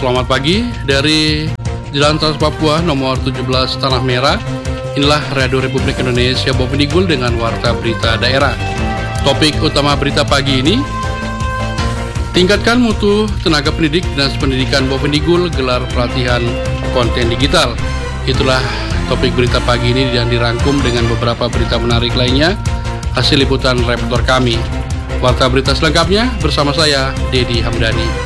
Selamat pagi dari Jalan Trans Papua nomor 17 Tanah Merah. Inilah Radio Republik Indonesia Bovendigul dengan Warta Berita Daerah. Topik utama berita pagi ini, tingkatkan mutu tenaga pendidik Dinas Pendidikan Bovendigul gelar pelatihan konten digital. Itulah topik berita pagi ini yang dirangkum dengan beberapa berita menarik lainnya, hasil liputan reporter kami. Warta berita selengkapnya bersama saya, Dedi Hamdani.